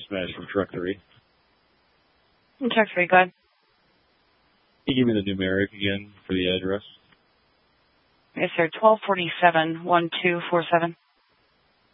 dispatch from truck 3. Truck 3, go ahead. Can you give me the numeric again for the address? Yes, sir. 1247-1247.